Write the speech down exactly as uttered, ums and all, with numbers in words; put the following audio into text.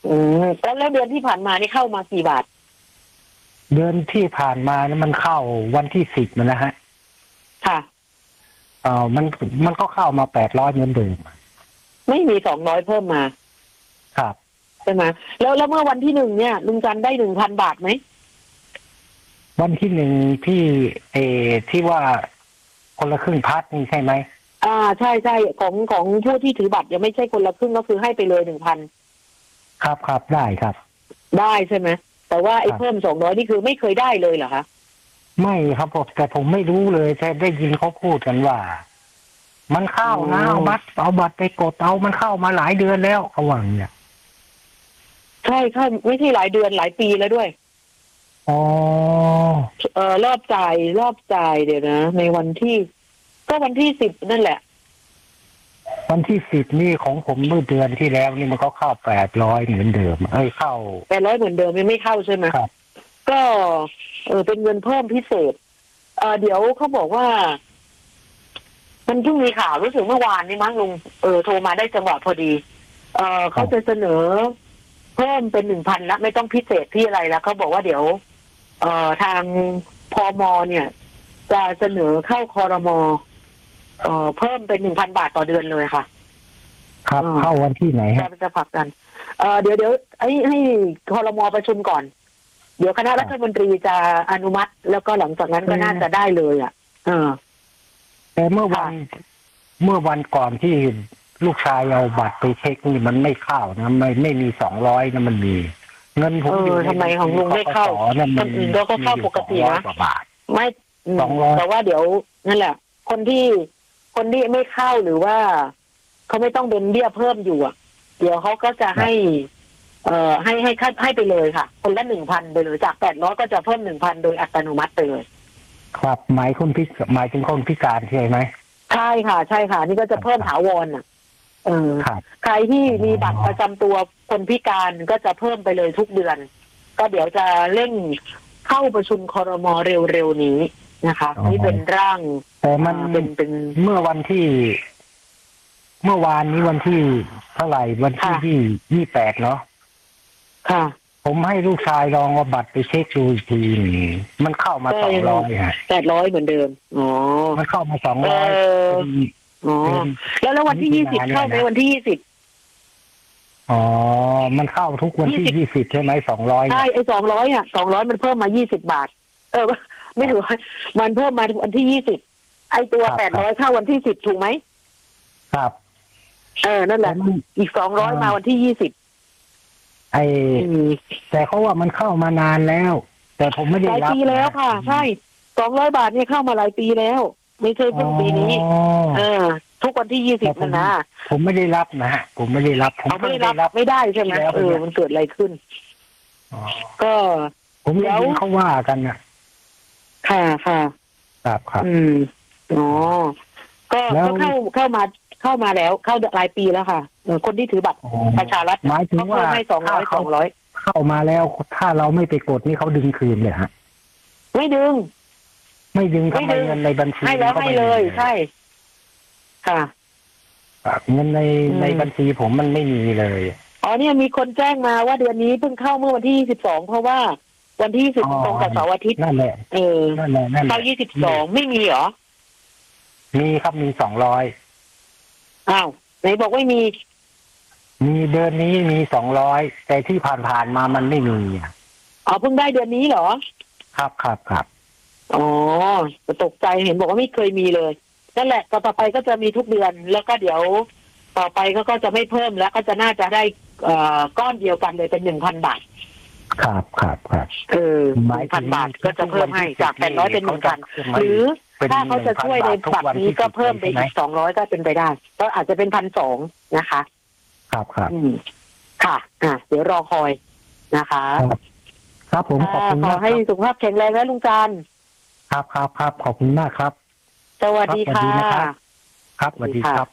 อืมแล้วแล้วเดือนที่ผ่านมานี่เข้ามากี่บาทเดือนที่ผ่านมานี่มันเข้าวันที่สิบนะฮะค่ะเออมันมันก็เข้ามาแปดร้อยเหมือนเดิมไม่มีสองร้อยเพิ่มมาครับใช่ไหมแล้วแล้วเมื่อวันที่หนึ่งเนี่ยลุงจันได้หนึ่งพันบาทไหมวันที่หนึ่งที่เออที่ว่าคนละครึ่งพัดนี่ใช่ไหมอ่าใช่ใช่ของของผู้ที่ถือบัตรยังไม่ใช่คนละครึ่งก็คือให้ไปเลยหนึ่งพันครับครับได้ครับได้ใช่ไหมแต่ว่าไอ้เพิ่มสองร้อยนี่คือไม่เคยได้เลยเหรอคะไม่ครับผมแต่ผมไม่รู้เลยแต่ได้ยินเขาพูดกันว่ามันเข้านะเอาบัตรเอาบัตรไปกดเอามันเข้ามาหลายเดือนแล้วเขาว่าอย่างเงี้ยใช่ใช่ไม่ใช่หลายเดือนหลายปีแล้วด้วยอ๋อเออรอบจ่ายรอบจ่ายเดี๋ยวนะในวันที่ก็วันที่สิบนั่นแหละวันที่สิบนี่ของผมเมื่อเดือนที่แล้วนี่มันก็เข้าแปดร้อยเหมือนเดิมเอ้ยเข้าแปดร้อยเหมือนเดิมยังไม่เข้าใช่ไหมครับก็เออเป็นเงินเพิ่มพิเศษเออเดี๋ยวเขาบอกว่ามันเพิ่งมีข่าวรู้สึกเมื่อวานนี้มั้งลุงเออโทรมาได้จังหวะพอดีเออเขาจะเสนอเพิ่มเป็นหนึ่งพันละไม่ต้องพิเศษที่อะไรแล้วเขาบอกว่าเดี๋ยวเอ่อทางพมเนี่ยจะเสนอเข้าครมเอ่อเพิ่มเป็นหนึ่งพันบาทต่อเดือนเลยค่ะครับเข้าวันที่ไหนฮะจะผลักดันเอ่อเดี๋ยวเดี๋ยวให้ให้ครมประชุมก่อนเดี๋ยวคณะรัฐมนตรีจะอนุมัติแล้วก็หลังจากนั้นก็น่าจะได้เลยอ่ะเออแต่เมื่อวันเมื่อวันก่อนที่ลูกชายเอาบัตรไปเช็คนี่มันไม่เข้านะไม่ไม่มีสองร้อยนะมันมีเงินผมอยู่ทำไมของลุงไม่เข้าคนอื่นก็เข้าปกตินะไม่แต่ว่าเดี๋ยวนั่นแหละคนที่คนที่ไม่เข้าหรือว่าเขาไม่ต้องเป็นเบี้ยเพิ่มอยู่อ่ะเดี๋ยวเขาก็จะให้เอ่อให้ให้ให้ไปเลยค่ะคนละหนึ่งพันไปเลยจากแปดร้อยก็จะเพิ่มหนึ่งพันโดยอัตโนมัติไปเลยครับหมายคนพิหมายถึงคนพิการใช่ไหมใช่ค่ะใช่ค่ะนี่ก็จะเพิ่มถาวรอ่ะเออใครที่มีบัตรประจำตัวคนพิการก็จะเพิ่มไปเลยทุกเดือนก็เดี๋ยวจะเร่งเข้าประชุมครม.เร็วๆนี้นะคะนี่เป็นร่างแต่มันเป็นเป็นเมื่อวันที่ เมื่อวานนี้วันที่เท่าไหร่วันที่ที่ยี่แปดเนาะค่ะผมให้ลูกชายลองเอาบัตรไปเช็คดูอีกทีมันเข้ามาสองร้อยฮะแปดร้อยเหมือนเดิมอ๋อมันเข้ามาสองร้อยอ๋อแล้วแล้ววันที่ยี่สิบเข้าไหมวันที่ยี่สิบอ๋อมันเข้าทุกวันที่ยี่สิบใช่ไหมสองร้อยใช่ไอ้สองร้อยอ่ะสองร้อยมันเพิ่มมายี่สิบบาทเออไม่ถูกมันเพิ่มมาวันที่ยี่สิบไอ้ตัวแปดร้อยเข้าวันที่สิบถูกไหมครับเออนั่นแหละอีกสองร้อยมาวันที่ยี่สิบไอ้แต่เขาว่ามันเข้ามานานแล้วแต่ผมไม่ได้รับหลายปีแล้วค่ะใช่สองร้อยบาทเนี่ยเข้ามาหลายปีแล้วไม่ใช่เพิ่งปีนี้เออทุกวันที่ยี่สิบนะนะผมไม่ได้รับนะฮะผมไม่ได้รับผมไม่ได้รับไม่ได้ใช่ไหมเออมันเกิดอะไรขึ้นก็ผมได้ยินเขาว่ากันนะค่ะค่ะครับครับอืมอ๋อก็เข้าเข้ามาเข้ามาแล้วเข้าหลายปีแล้วค่ะคนที่ถือบัตรประชารัฐหมายถึงว่าให้สองร้อยสองร้อยเข้ามาแล้วถ้าเราไม่ไปกดนี่เขาดึงคืนเลยฮะไม่ดึงไม่ดึงทำไมเงินในบัญชีให้แล้วให้เลยใช่ค่ะเงินในในบัญชีผมมันไม่มีเลยอ๋อเนี่ยมีคนแจ้งมาว่าเดือนนี้เพิ่งเข้าเมื่อวันที่ยี่สิบสองเพราะว่าวันที่ยี่สิบตรงกับเสาร์อาทิตย์นั่นแหละเออนั่นแหละนั่นแหละเข้ายี่สิบสองไม่มีเหรอมีครับมีสองร้อยอ้าวไหนบอกไม่มีมีเดือนนี้มีสองร้อยแต่ที่ผ่านๆมามันไม่มีอ๋อเพิ่งได้เดือนนี้เหรอครับครับครับอ๋อตกใจเห็นบอกว่าไม่เคยมีเลยนั่นแหละต่อไปก็จะมีทุกเดือนแล้วก็เดี๋ยวต่อไปก็ก็จะไม่เพิ่มแล้วก็จะน่าจะได้เอ่อก้อนเดียวกันเลยเป็นหนึ่งพันบาทครับครับครับเออหนึ่งพันบาทก็จะเพิ่มให้จากแปดร้อยเป็นหนึ่งพันหรือถ้าเขาจะช่วยในบัตรนี้ก็เพิ่มไปอีกสองร้อยก็เป็นไปได้ก็อาจจะเป็นพันสองนะคะครับครับค่ะอ่ะเดี๋ยวรอคอยนะคะครับผมขอบคุณขอให้สุขภาพแข็งแรงนะลุงจันครับครับครับขอบคุณมากครับสวัสดีค่ะครับสวัสดีครับ